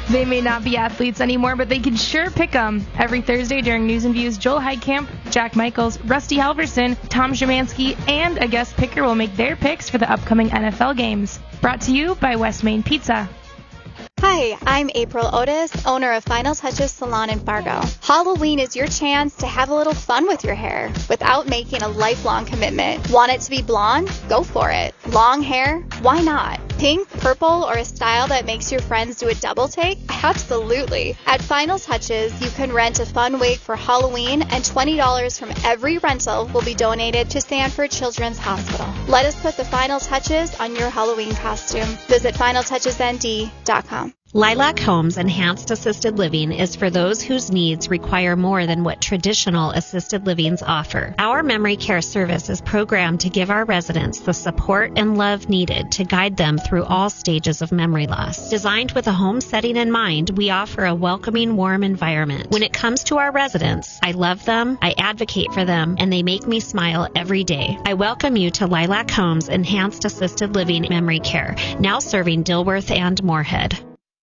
They may not be athletes anymore, but they can sure pick 'em. Every Thursday during News and Views, Joel Heidkamp, Jack Michaels, Rusty Halverson, Tom Szymanski, and a guest picker will make their picks for the upcoming NFL games. Brought to you by West Main Pizza. Hi, I'm April Otis, owner of Final Touches Salon in Fargo. Halloween is your chance to have a little fun with your hair without making a lifelong commitment. Want it to be blonde? Go for it. Long hair? Why not? Pink, purple, or a style that makes your friends do a double take? Absolutely. At Final Touches, you can rent a fun wig for Halloween, and $20 from every rental will be donated to Sanford Children's Hospital. Let us put the final touches on your Halloween costume. Visit finaltouchesnd.com. Lilac Homes Enhanced Assisted Living is for those whose needs require more than what traditional assisted livings offer. Our memory care service is programmed to give our residents the support and love needed to guide them through all stages of memory loss. Designed with a home setting in mind, we offer a welcoming, warm environment. When it comes to our residents, I love them, I advocate for them, and they make me smile every day. I welcome you to Lilac Homes Enhanced Assisted Living Memory Care, now serving Dilworth and Moorhead.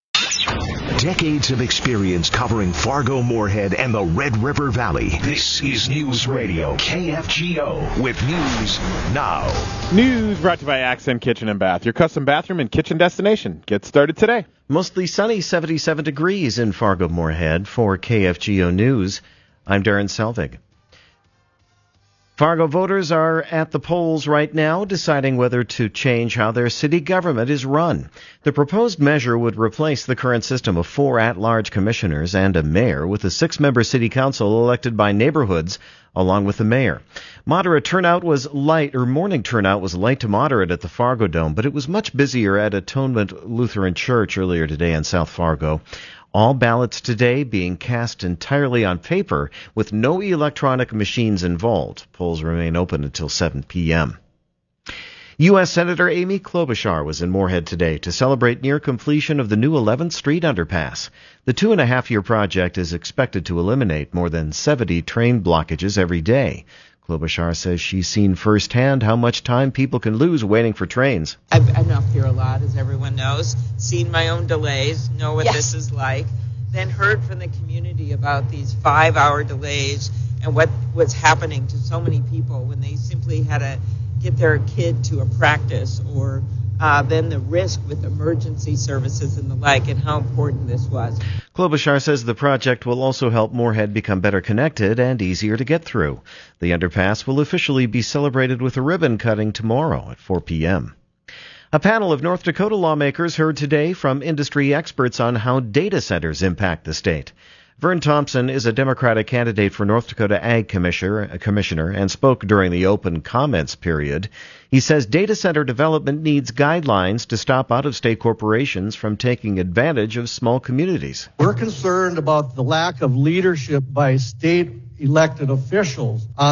Decades of experience covering Fargo, Moorhead, and the Red River Valley. This is News Radio KFGO with News Now. News brought to you by Accent Kitchen and Bath, your custom bathroom and kitchen destination. Get started today. Mostly sunny, 77 degrees in Fargo, Moorhead. For KFGO News, I'm Darren Selvig. Fargo voters are at the polls right now deciding whether to change how their city government is run. The proposed measure would replace the current system of 4 at-large commissioners and a mayor with a 6-member city council elected by neighborhoods along with the mayor. Morning turnout was light to moderate at the Fargo Dome, but it was much busier at Atonement Lutheran Church earlier today in South Fargo. All ballots today being cast entirely on paper with no electronic machines involved. Polls remain open until 7 p.m. U.S. Senator Amy Klobuchar was in Moorhead today to celebrate near completion of the new 11th Street underpass. The 2.5-year project is expected to eliminate more than 70 train blockages every day. Klobuchar says she's seen firsthand how much time people can lose waiting for trains. I've been up here a lot, as everyone knows, seen my own delays, know what this is like, then heard from the community about these 5-hour delays and what was happening to so many people when they simply had to get their kid to a practice, or then the risk with emergency services and the like, and how important this was. Klobuchar says the project will also help Moorhead become better connected and easier to get through. The underpass will officially be celebrated with a ribbon cutting tomorrow at 4 p.m. A panel of North Dakota lawmakers heard today from industry experts on how data centers impact the state. Vern Thompson is a Democratic candidate for North Dakota Ag Commissioner and spoke during the open comments period. He says data center development needs guidelines to stop out-of-state corporations from taking advantage of small communities. We're concerned about the lack of leadership by state elected officials on